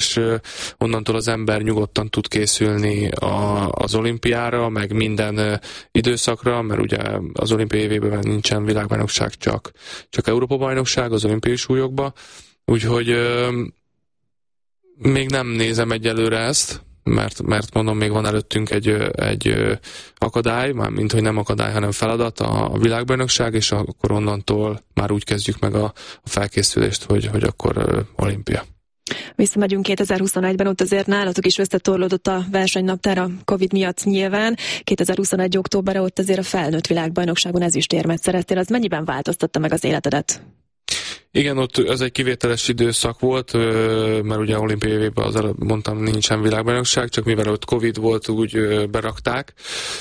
és onnantól az ember nyugodtan tud készülni az olimpiára, meg minden időszakra, mert ugye az olimpiai évében nincsen világbajnokság, csak Európa-bajnokság az olimpiai súlyokba, úgyhogy még nem nézem egyelőre ezt, mert mondom, még van előttünk egy akadály, mármint, hogy nem akadály, hanem feladat, a világbajnokság, és akkor onnantól már úgy kezdjük meg a felkészülést, hogy akkor olimpia. Visszamegyünk 2021-ben, ott azért nálatok is összetorlódott a versenynaptár a Covid miatt nyilván. 2021. októberre ott azért a felnőtt világbajnokságon ezüstérmet szereztél. Az mennyiben változtatta meg az életedet? Igen, ott ez egy kivételes időszak volt, mert ugye olimpiai évben az előbb mondtam, nincsen világbajnokság, csak mivel ott Covid volt, úgy berakták.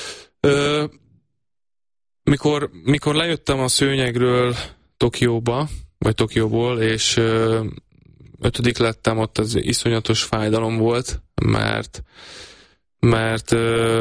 Mikor lejöttem a szőnyegről Tokióból, és 5. lettem, ott az iszonyatos fájdalom volt, mert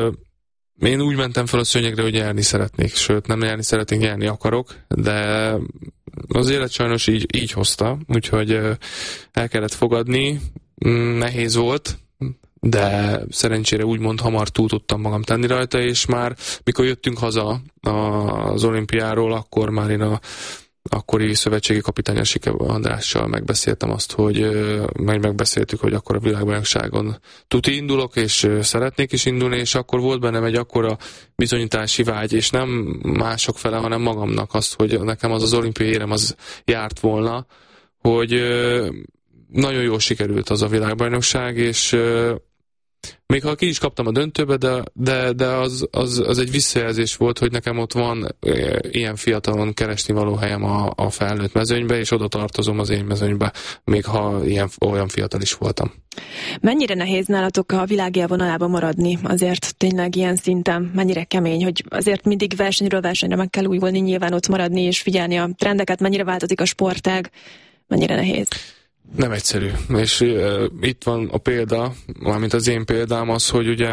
én úgy mentem fel a szőnyegre, hogy nyerni szeretnék, sőt nem nyerni szeretnék, nyerni akarok, de az élet sajnos így hozta, úgyhogy el kellett fogadni, nehéz volt, de szerencsére úgymond hamar túl tudtam magam tenni rajta, és már mikor jöttünk haza az olimpiáról, akkor már én a akkori szövetségi kapitány Sike Andrással megbeszéltem azt, hogy megbeszéltük, hogy akkor a világbajnokságon tuti indulok, és szeretnék is indulni, és akkor volt bennem egy akkora bizonyítási vágy, és nem mások fele, hanem magamnak azt, hogy nekem az olimpiai érem az járt volna, hogy nagyon jól sikerült az a világbajnokság, és még ha ki is kaptam a döntőbe, de az egy visszajelzés volt, hogy nekem ott van ilyen fiatalon keresni való helyem a felnőtt mezőnybe, és oda tartozom az én mezőnybe, még ha olyan fiatal is voltam. Mennyire nehéz nálatok a világ élvonalában maradni azért tényleg ilyen szinten? Mennyire kemény, hogy azért mindig versenyről versenyre meg kell újulni, nyilván ott maradni és figyelni a trendeket, mennyire változik a sportág, mennyire nehéz? Nem egyszerű, és itt van a példa, mármint az én példám az, hogy ugye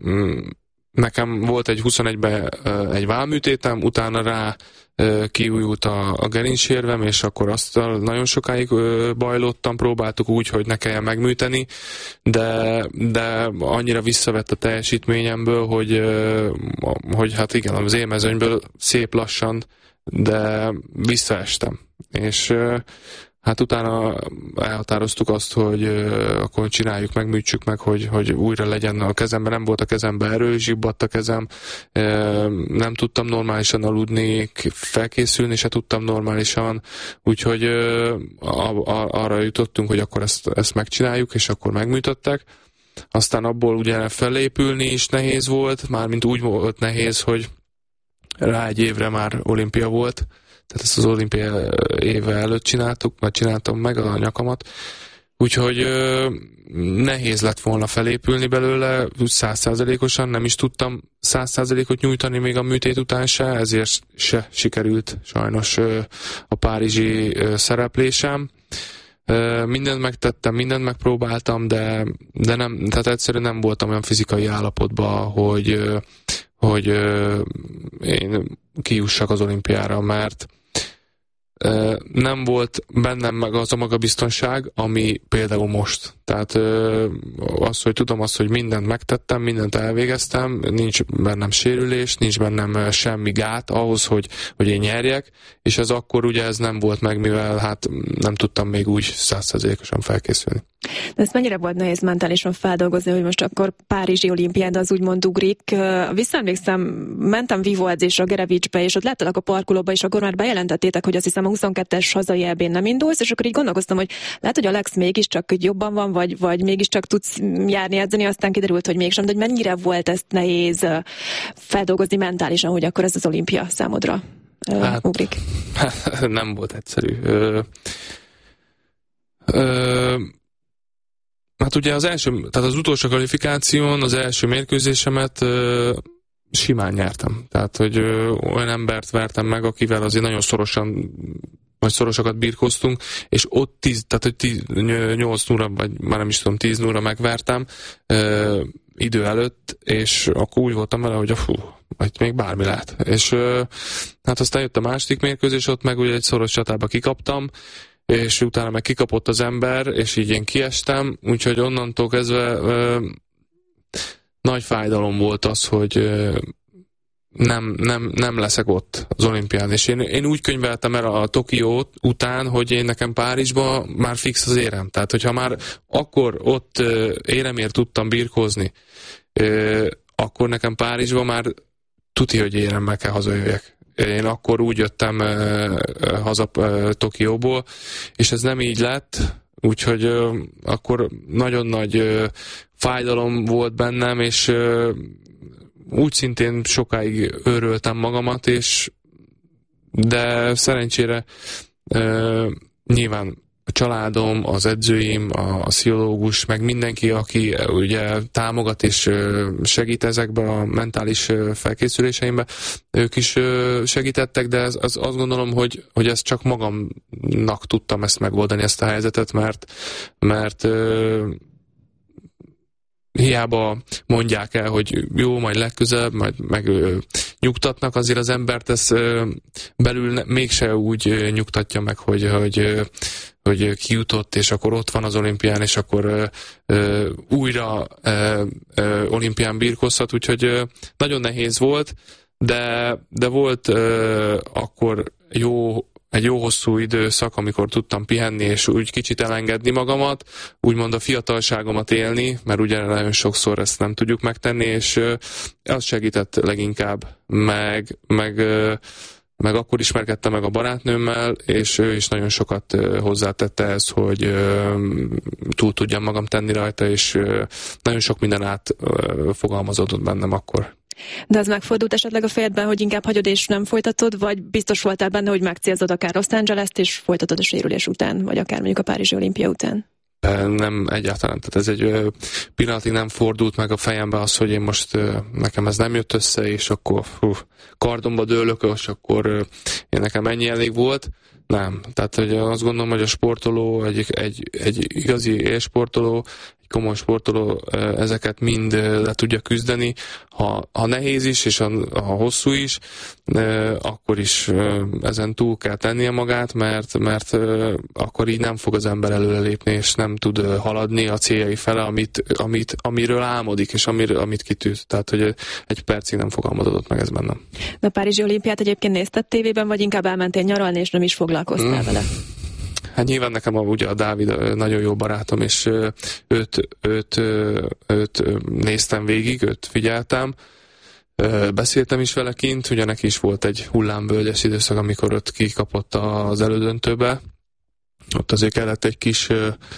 nekem volt egy 21-ben egy vállműtétem, utána rá kiújult a gerincsérvem, és akkor azt nagyon sokáig bajlottam, próbáltuk úgy, hogy ne kelljen megműteni, de annyira visszavett a teljesítményemből, hogy hát igen, az élmezőnyből szép lassan, de visszaestem, és hát utána elhatároztuk azt, hogy akkor csináljuk meg, műtsük meg, hogy újra legyen a kezemben. Nem volt a kezemben erő, zsibbadt a kezem, nem tudtam normálisan aludni, felkészülni se tudtam normálisan, úgyhogy arra jutottunk, hogy akkor ezt megcsináljuk, és akkor megműtöttek. Aztán abból ugye felépülni is nehéz volt, mármint úgy volt nehéz, hogy rá egy évre már olimpia volt, tehát ezt az olimpia éve előtt csináltam meg a nyakamat, úgyhogy nehéz lett volna felépülni belőle 100%-osan, nem is tudtam 100%-ot nyújtani még a műtét után se, ezért se sikerült sajnos a párizsi szereplésem. Mindent megtettem, mindent megpróbáltam, de nem, tehát egyszerűen nem voltam olyan fizikai állapotban, hogy én kijussak az olimpiára, mert nem volt bennem meg az a magabiztonság, ami például most. Tehát az, hogy tudom azt, hogy mindent megtettem, mindent elvégeztem, nincs bennem sérülés, nincs bennem semmi gát ahhoz, hogy én nyerjek, és ez akkor ugye ez nem volt meg, mivel hát nem tudtam még úgy 100%-osan felkészülni. De ezt mennyire volt nehéz mentálisan feldolgozni, hogy most akkor Párizsi olimpián az úgymond ugrik. Visszaemlékszem, mentem vívóedzésre a Gerevicsbe, és ott láttalak a parkolóba, és akkor már bejelentettétek, hogy azt hiszem a 22-es hazai EB-n nem indulsz, és akkor így gondolkoztam, hogy lehet, hogy Alex mégiscsak jobban van, vagy mégiscsak tudsz járni, edzeni, aztán kiderült, hogy mégsem, de hogy mennyire volt ezt nehéz feldolgozni mentálisan, hogy akkor ez az olimpia számodra ugrik? Nem volt egyszerű. Hát ugye tehát az utolsó kvalifikáción az első mérkőzésemet simán nyertem. Tehát, hogy olyan embert vertem meg, akivel azért nagyon szorosakat birkóztunk, és ott 8-0, vagy már nem is tudom, 10-0 megvertem idő előtt, és akkor úgy voltam vele, hogy majd még bármi lehet. És hát aztán jött a második mérkőzés, ott meg ugye egy szoros csatába kikaptam, és utána meg kikapott az ember, és így én kiestem, úgyhogy onnantól kezdve nagy fájdalom volt az, hogy nem leszek ott az olimpián. És én úgy könyveltem el a Tokió után, hogy én nekem Párizsba már fix az érem. Tehát, hogyha már akkor ott éremért tudtam birkózni, akkor nekem Párizsba már tuti, hogy éremmel kell hazajöjjek. Én akkor úgy jöttem haza Tokióból, és ez nem így lett, úgyhogy akkor nagyon nagy fájdalom volt bennem, és úgy szintén sokáig őröltem magamat, de szerencsére nyilván a családom, az edzőim, a pszichológus, meg mindenki, aki ugye támogat és segít ezekben a mentális felkészüléseimben, ők is segítettek, de azt gondolom, hogy ezt csak magamnak tudtam ezt megoldani, ezt a helyzetet, mert hiába mondják el, hogy jó, majd legközelebb, majd meg nyugtatnak, azért az embert ez belül mégse úgy nyugtatja meg, hogy kijutott, és akkor ott van az olimpián, és akkor újra olimpián birkózhat, úgyhogy nagyon nehéz volt, de volt akkor egy jó hosszú időszak, amikor tudtam pihenni, és úgy kicsit elengedni magamat, úgymond a fiatalságomat élni, mert ugye nagyon sokszor ezt nem tudjuk megtenni, és az segített leginkább, meg akkor ismerkedtem meg a barátnőmmel, és ő is nagyon sokat hozzátette ezt, hogy túl tudjam magam tenni rajta, és nagyon sok minden átfogalmazódott bennem akkor. De az megfordult esetleg a fejedben, hogy inkább hagyod és nem folytatod, vagy biztos voltál benne, hogy megcélzod akár Los Angeles-t, és folytatod a sérülés után, vagy akár mondjuk a Párizsi olimpia után? Nem, egyáltalán. Tehát ez egy pillanatig nem fordult meg a fejembe az, hogy én most nekem ez nem jött össze, és akkor kardomba dőlök, és akkor én nekem ennyi elég volt. Nem. Tehát hogy azt gondolom, hogy a sportoló, egy igazi élsportoló, egy komoly sportoló ezeket mind le tudja küzdeni. Ha nehéz is, és ha hosszú is, akkor is ezen túl kell tennie magát, mert akkor így nem fog az ember előrelépni, és nem tud haladni a céljai fele, amiről álmodik, és amit kitűz. Tehát, hogy egy percig nem fogalmazódott meg ez bennem. De a Párizsi olimpiát egyébként nézted tévében, vagy inkább elmentél nyaralni, és nem is foglalkoztál vele? Hát nyilván nekem ugye a Dávid nagyon jó barátom, és őt néztem végig, őt figyeltem, beszéltem is vele kint, ugye neki is volt egy hullámvölgyes időszak, amikor ott kikapott az elődöntőbe. Ott azért kellett egy kis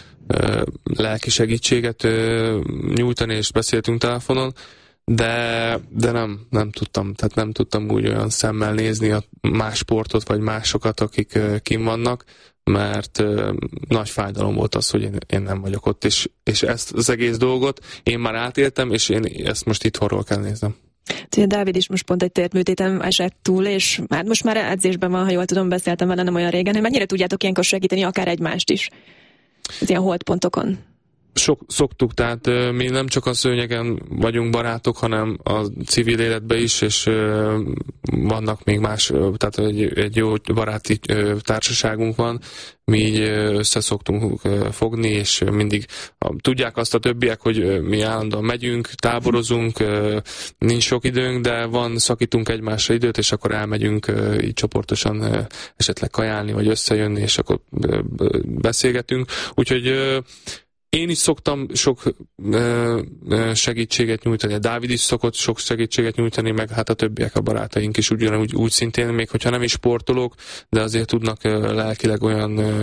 lelki segítséget nyújtani, és beszéltünk telefonon, de nem tudtam, tehát nem tudtam úgy olyan szemmel nézni a más sportot, vagy másokat, akik kim vannak, mert nagy fájdalom volt az, hogy én nem vagyok ott, és ezt az egész dolgot én már átéltem, és én ezt most itthonról kell néznem. Ugye Dávid is most pont egy tértműtéten esett túl, és most már edzésben van, ha jól tudom, beszéltem vele nem olyan régen, hogy mennyire tudjátok ilyenkor segíteni akár egymást is az ilyen holdpontokon? Szoktuk, tehát mi nem csak a szőnyegen vagyunk barátok, hanem a civil életben is, és vannak még más, tehát egy jó baráti társaságunk van, mi így összeszoktunk fogni, és mindig tudják azt a többiek, hogy mi állandóan megyünk, táborozunk, nincs sok időnk, de szakítunk egymásra időt, és akkor elmegyünk így csoportosan esetleg kajálni, vagy összejönni, és akkor beszélgetünk. Úgyhogy én is szoktam sok segítséget nyújtani, a Dávid is szokott sok segítséget nyújtani, meg hát a többiek, a barátaink is úgy szintén, még hogyha nem is sportolók, de azért tudnak lelkileg olyan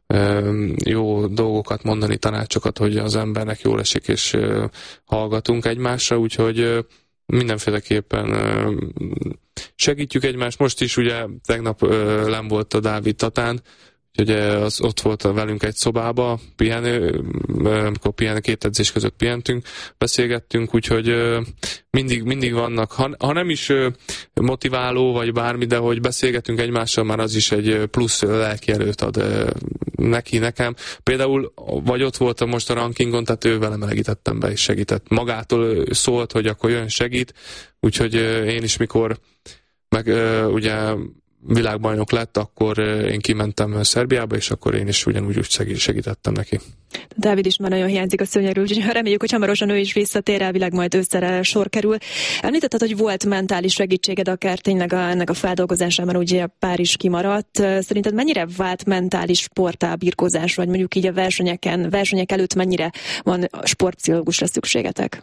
jó dolgokat mondani, tanácsokat, hogy az embernek jól esik, és hallgatunk egymásra, úgyhogy mindenféleképpen segítjük egymást. Most is ugye tegnap lenn volt a Dávid Tatán, úgyhogy az ott volt velünk egy szobába, amikor 2 edzés között pihentünk, beszélgettünk, úgyhogy mindig vannak, ha nem is motiváló, vagy bármi, de hogy beszélgetünk egymással, már az is egy plusz lelki erőt ad nekem. Például, vagy ott voltam most a rankingon, tehát ő velem melegítettem be, és segített. Magától szólt, hogy akkor jön segít, úgyhogy én is mikor meg ugye világbajnok lett, akkor én kimentem Szerbiába, és akkor én is ugyanúgy segítettem neki. Dávid is már nagyon hiányzik a szőnyegről, úgyhogy reméljük, hogy hamarosan ő is visszatér, elvileg majd ősszel sor kerül. Említetted, hogy volt mentális segítséged akár tényleg ennek a feldolgozásában, ugye pár is kimaradt. Szerinted mennyire vált mentális sporttá birkózás, vagy mondjuk így a versenyek előtt mennyire van sportpszichológusra szükségetek?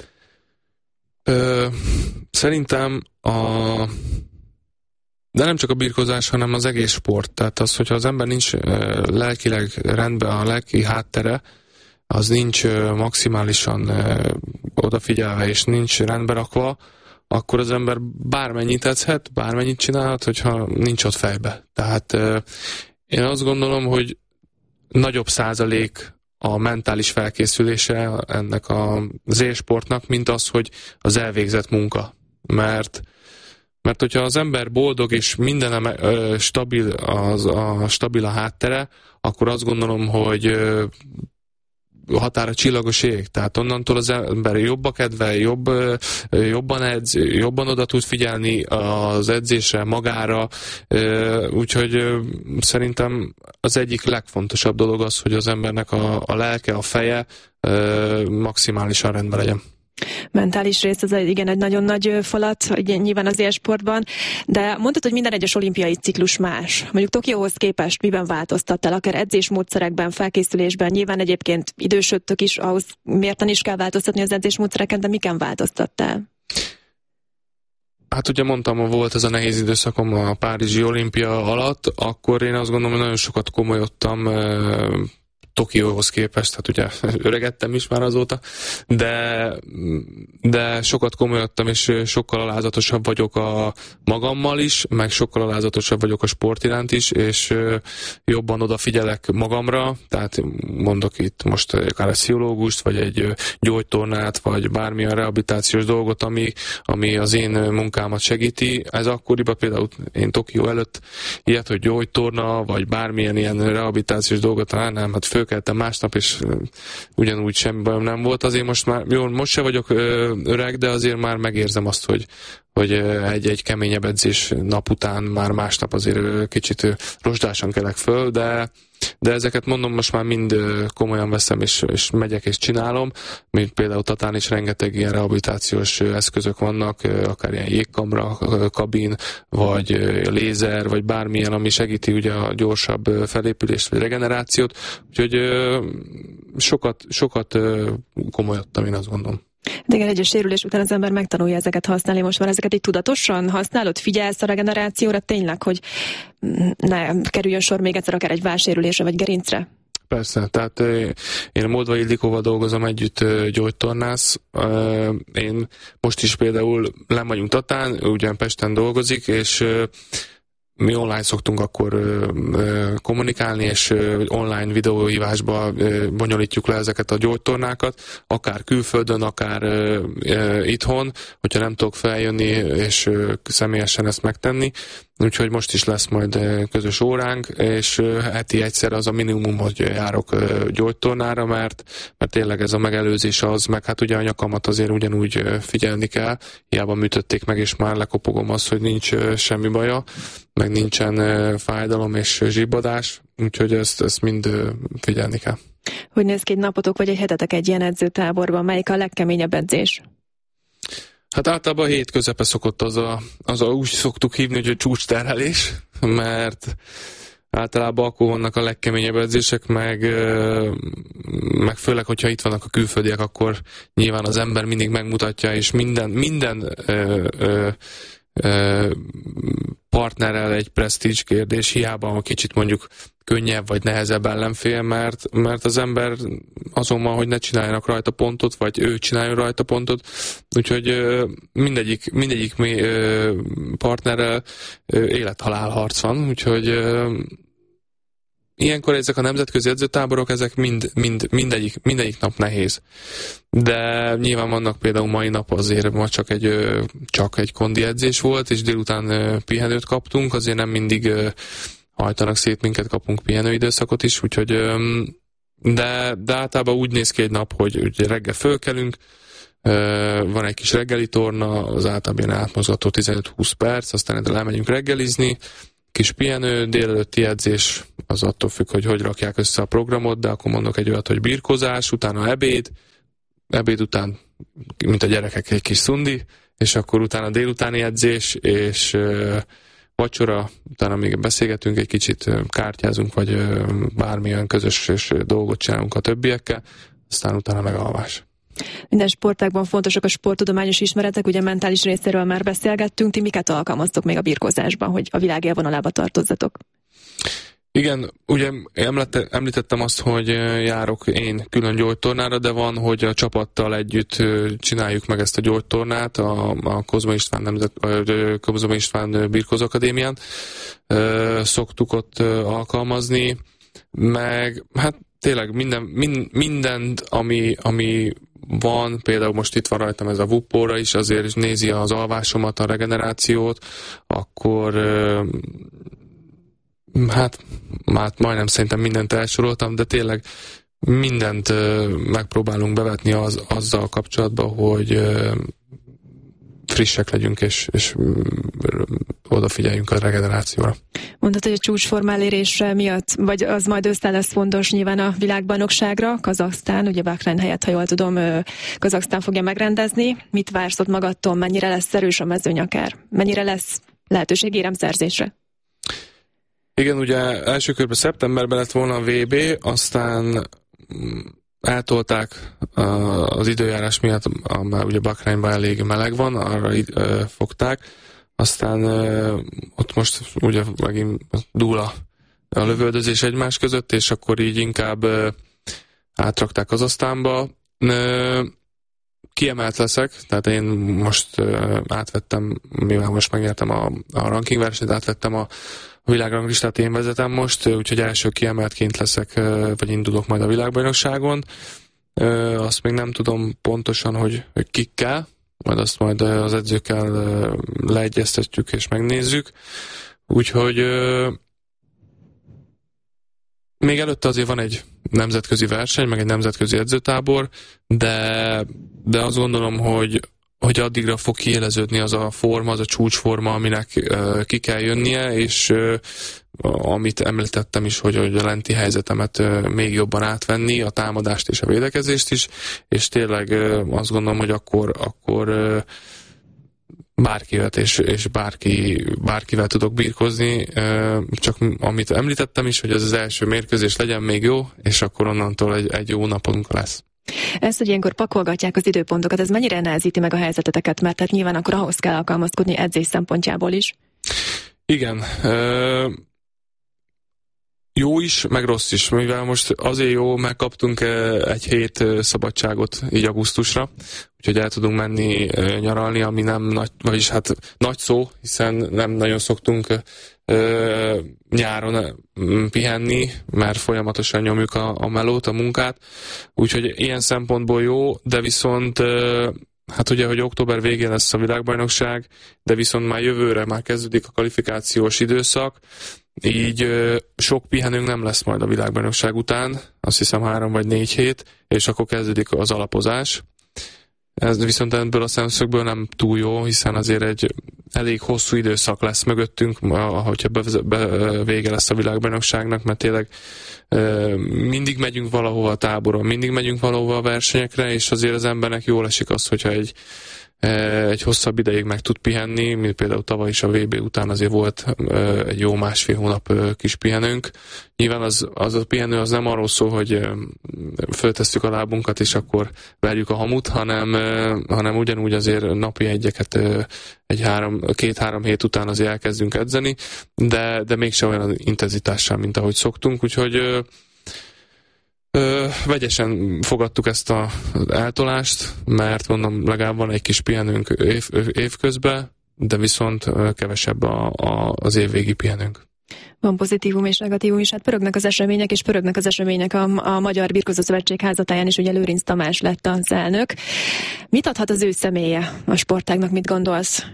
Szerintem de nem csak a birkózás, hanem az egész sport. Tehát az, hogyha az ember nincs lelkileg rendben, a lelki háttere, az nincs maximálisan odafigyelve, és nincs rendbe rakva, akkor az ember bármennyit edzhet, bármennyit csinálhat, hogyha nincs ott fejbe. Tehát én azt gondolom, hogy nagyobb százalék a mentális felkészülése ennek az élsportnak, mint az, hogy az elvégzett munka. Mert hogyha az ember boldog és minden stabil a háttere, akkor azt gondolom, hogy határa csillagos ég. Tehát onnantól az ember jobb a kedve, jobban edz, jobban oda tud figyelni az edzésre, magára. Úgyhogy szerintem az egyik legfontosabb dolog az, hogy az embernek a lelke, a feje maximálisan rendben legyen. Mentális rész, az igen egy nagyon nagy falat, nyilván az élsportban, de mondtad, hogy minden egyes olimpiai ciklus más. Mondjuk Tokióhoz képest miben változtattál, akár edzésmódszerekben, felkészülésben, nyilván egyébként idősödtök is, ahhoz mérten is kell változtatni az edzésmódszereken, de miken változtattál? Hát ugye mondtam, volt ez a nehéz időszakom a Párizsi olimpia alatt, akkor én azt gondolom, hogy nagyon sokat komolyodtam Tokióhoz képest, hát ugye öregettem is már azóta, de sokat komolyodtam, és sokkal alázatosabb vagyok a magammal is, meg sokkal alázatosabb vagyok a sport iránt is, és jobban odafigyelek magamra, tehát mondok itt most akár egy pszichológust, vagy egy gyógytornát, vagy bármilyen rehabilitációs dolgot, ami az én munkámat segíti. Ez akkoriban például én Tokió előtt ilyet, hogy gyógytorna, vagy bármilyen ilyen rehabilitációs dolgot, nem, hát fölkeltem másnap, és ugyanúgy semmi bajom nem volt. Azért most se vagyok öreg, de azért már megérzem azt, hogy egy keményebb edzés nap után már másnap azért kicsit rozsdásan kelek föl, de ezeket mondom, most már mind komolyan veszem, és megyek és csinálom, mint például Tatán is rengeteg ilyen rehabilitációs eszközök vannak, akár ilyen jégkamra, kabin, vagy lézer, vagy bármilyen, ami segíti ugye a gyorsabb felépülést, vagy regenerációt, úgyhogy sokat komolyodtam, én azt gondolom. De igen, egy sérülés után az ember megtanulja ezeket használni. Most már ezeket így tudatosan használod? Figyelsz a regenerációra tényleg, hogy ne kerüljön sor még egyszer akár egy válsérülésre vagy gerincre? Persze, tehát én Moldvai Ildikóval dolgozom együtt, gyógytornász. Én most is például len vagyunk Tatán, ugyan Pesten dolgozik, és mi online szoktunk akkor kommunikálni, és online videóhívásba bonyolítjuk le ezeket a gyógytornákat, akár külföldön, akár itthon, hogyha nem tudok feljönni, és személyesen ezt megtenni. Úgyhogy most is lesz majd közös óránk, és heti egyszer az a minimum, hogy járok gyógytornára, mert tényleg ez a megelőzés az, meg hát ugye a nyakamat azért ugyanúgy figyelni kell, hiába műtötték meg, és már lekopogom azt, hogy nincs semmi baja, meg nincsen fájdalom és zsibbadás, úgyhogy ezt mind figyelni kell. Hogy néz ki egy napotok, vagy egy hetetek egy ilyen edzőtáborban? Melyik a legkeményebb edzés? Hát általában a hét közepe szokott úgy szoktuk hívni, hogy a csúcsterhelés, mert általában akkor vannak a legkeményebb edzések, meg főleg, hogyha itt vannak a külföldiek, akkor nyilván az ember mindig megmutatja, és minden partnerrel egy presztízs kérdés, hiába a kicsit mondjuk könnyebb vagy nehezebb ellenfél, mert az ember azon van, hogy ne csináljanak rajta pontot, vagy ő csináljon rajta pontot, úgyhogy mindegyik partnerrel élet-halál harc van, úgyhogy ilyenkor ezek a nemzetközi edzőtáborok, ezek mindegyik nap nehéz. De nyilván vannak például mai nap azért ma csak egy kondi edzés volt, és délután pihenőt kaptunk, azért nem mindig hajtanak szét minket, kapunk pihenőidőszakot is, úgyhogy de általában úgy néz ki egy nap, hogy reggel fölkelünk, van egy kis reggeli torna, az általában átmozgató 15-20 perc, aztán elmegyünk reggelizni, kis pihenő, délelőtti edzés, az attól függ, hogy rakják össze a programot, de akkor mondok egy olyat, hogy birkozás, utána ebéd után, mint a gyerekek, egy kis szundi, és akkor utána délutáni edzés, és vacsora, utána még beszélgetünk egy kicsit, kártyázunk, vagy bármilyen közös dolgot csinálunk a többiekkel, aztán utána megalvás. Minden sportágban fontosak a sporttudományos ismeretek, ugye mentális részéről már beszélgettünk, ti miket alkalmaztok még a birkózásban, hogy a világ élvonalába tartozzatok? Igen, ugye említettem azt, hogy járok én külön gyógytornára, de van, hogy a csapattal együtt csináljuk meg ezt a gyógytornát a Kozma István Birkózó Akadémián. Szoktuk ott alkalmazni, meg hát tényleg mindent, ami van, például most itt van rajtam ez a Vuppóra is, azért nézi az alvásomat, a regenerációt, akkor hát majdnem szerintem mindent elsoroltam, de tényleg mindent megpróbálunk bevetni azzal kapcsolatban, hogy frissek legyünk, és odafigyeljünk a regenerációra. Mondtad, hogy a csúcsforma elérése miatt, vagy az majd ősztán lesz fontos nyilván a világbajnokságra, Kazahsztán, ugye Bahrein helyett, ha jól tudom, Kazahsztán fogja megrendezni. Mit vársz ott magadtól, mennyire lesz erős a mezőny akár? Mennyire lesz lehetőség éremszerzésre? Igen, ugye első körben szeptemberben lett volna a VB, aztán eltolták az időjárás miatt, mert ugye Bahreinben elég meleg van, arra fogták, aztán ott most ugye megint dúl a lövöldözés egymás között, és akkor így inkább átrakták Kazahsztánba. Kiemelt leszek, tehát én most átvettem, mivel most megnyertem a ranking versenyt, átvettem a világranglistát, én vezetem most, úgyhogy első kiemeltként leszek, vagy indulok majd a világbajnokságon. Azt még nem tudom pontosan, hogy kikkel, majd az edzőkkel leegyeztetjük és megnézzük. Úgyhogy még előtte azért van egy nemzetközi verseny, meg egy nemzetközi edzőtábor, de azt gondolom, hogy addigra fog kiéleződni az a forma, az a csúcsforma, aminek ki kell jönnie, és amit említettem is, hogy a lenti helyzetemet még jobban átvenni, a támadást és a védekezést is, és tényleg azt gondolom, hogy akkor bárkivel és bárkivel tudok birkózni, csak amit említettem is, hogy ez az első mérkőzés legyen még jó, és akkor onnantól egy jó napunk lesz. Ez, hogy ilyenkor pakolgatják az időpontokat, ez mennyire nehezíti meg a helyzeteteket, mert hát nyilván akkor ahhoz kell alkalmazkodni edzés szempontjából is. Igen. Jó is, meg rossz is, mivel most azért jó, megkaptunk egy hét szabadságot így augusztusra, úgyhogy el tudunk menni nyaralni, ami nem nagy, vagyis hát nagy szó, hiszen nem nagyon szoktunk nyáron pihenni, mert folyamatosan nyomjuk a melót, a munkát, úgyhogy ilyen szempontból jó, de viszont hát ugye, hogy október végén lesz a világbajnokság, de viszont már jövőre már kezdődik a kvalifikációs időszak, így sok pihenőnk nem lesz majd a világbajnokság után, azt hiszem 3 vagy 4 hét, és akkor kezdődik az alapozás. Ez viszont ebből a szemszögből nem túl jó, hiszen azért egy elég hosszú időszak lesz mögöttünk, ahogyha vége lesz a világbajnokságnak, mert tényleg mindig megyünk valahova a táboron, mindig megyünk valahova a versenyekre, és azért az embernek jól esik az, hogyha egy hosszabb ideig meg tud pihenni, mint például tavaly is a VB után azért volt egy jó 1,5 hónap kis pihenőnk. Nyilván az a pihenő az nem arról szól, hogy föltesszük a lábunkat, és akkor verjük a hamut, hanem ugyanúgy azért napi egyeket egy 2-3 hét után azért elkezdünk edzeni, de mégsem olyan intenzitással, mint ahogy szoktunk, úgyhogy vegyesen fogadtuk ezt az eltolást, mert mondom, legalább van egy kis pihenőnk évközben, de viszont kevesebb az évvégi pihenőnk. Van pozitívum és negatívum is, hát pörögnek az események a Magyar Birkózó Szövetség házatáján is, ugye Lőrinc Tamás lett az elnök. Mit adhat az ő személye a sportágnak, mit gondolsz?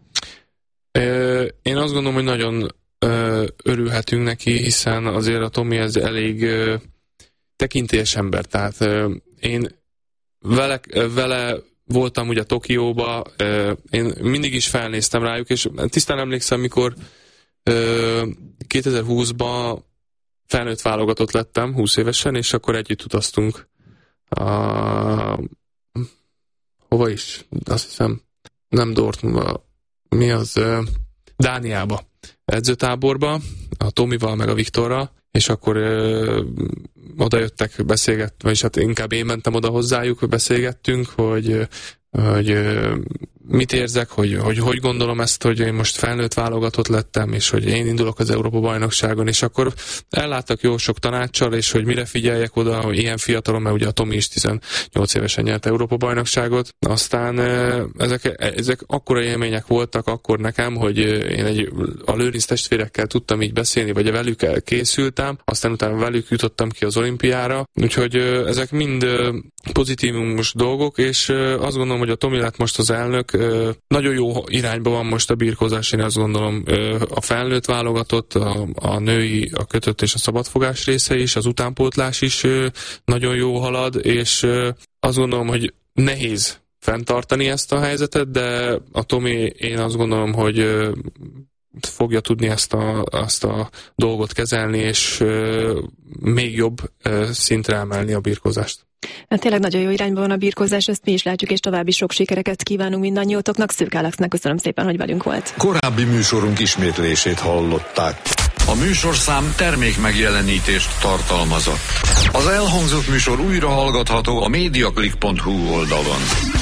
Én azt gondolom, hogy nagyon örülhetünk neki, hiszen azért a Tomi ez elég tekintélyes ember, tehát én vele voltam ugye Tokióba, én mindig is felnéztem rájuk, és tisztán emlékszem, mikor 2020-ban felnőtt válogatott lettem 20 évesen, és akkor együtt utaztunk hova is? Azt hiszem, nem Dortmundba, mi az? Dániába, edzőtáborba, a Tomival meg a Viktorral, és akkor oda jöttek, beszélgettünk, vagyis hát inkább én mentem oda hozzájuk, beszélgettünk, hogy mit érzek, hogy gondolom ezt, hogy én most felnőtt válogatott lettem, és hogy én indulok az Európa-bajnokságon, és akkor elláttak jó sok tanáccsal, és hogy mire figyeljek oda, hogy ilyen fiatalon, mert ugye a Tomi is 18 évesen nyert Európa-bajnokságot. Aztán ezek akkora élmények voltak akkor nekem, hogy én a Lőrinc testvérekkel tudtam így beszélni, vagy velük készültem, aztán utána velük jutottam ki az olimpiára, úgyhogy ezek mind pozitívumos dolgok, és azt gondolom, hogy a Tomi lett most az elnök, nagyon jó irányba van most a birkózás, én azt gondolom a felnőtt válogatott, a női, a kötött és a szabadfogás része is, az utánpótlás is nagyon jó halad, és azt gondolom, hogy nehéz fenntartani ezt a helyzetet, de a Tomi, én azt gondolom, hogy fogja tudni ezt a dolgot kezelni, és még jobb szintre emelni a birkózást. Hát tényleg nagyon jó irányban van a birkózás, ezt mi is látjuk, és további sok sikereket kívánunk mindannyiótoknak. Szürke Alexnek köszönöm szépen, hogy velünk volt. Korábbi műsorunk ismétlését hallották. A műsorszám termékmegjelenítést tartalmazott. Az elhangzott műsor újra hallgatható a mediaclick.hu oldalon.